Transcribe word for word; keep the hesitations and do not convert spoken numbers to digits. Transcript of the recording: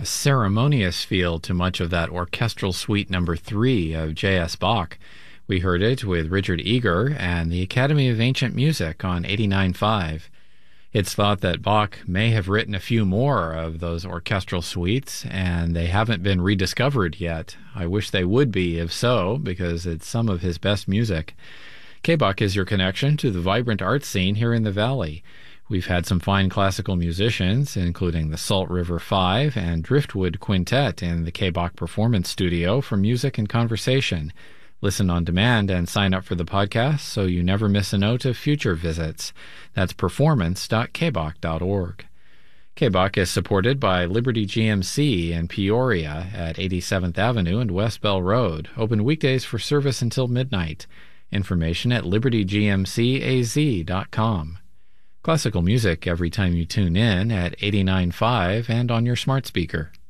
a ceremonious feel to much of that orchestral suite number three of J S. Bach. We heard it with Richard Eager and the Academy of Ancient Music on eighty-nine point five. It's thought that Bach may have written a few more of those orchestral suites, and they haven't been rediscovered yet. I wish they would be, if so, because it's some of his best music. K-Bach is your connection to the vibrant art scene here in the Valley. We've had some fine classical musicians, including the Salt River Five and Driftwood Quintet in the K-Bach Performance Studio for music and conversation. Listen on demand and sign up for the podcast so you never miss a note of future visits. That's performance dot k bach dot org. K-Bach is supported by Liberty G M C in Peoria at eighty-seventh Avenue and West Bell Road, open weekdays for service until midnight. Information at liberty g m c a z dot com. Classical music every time you tune in at eighty-nine point five and on your smart speaker.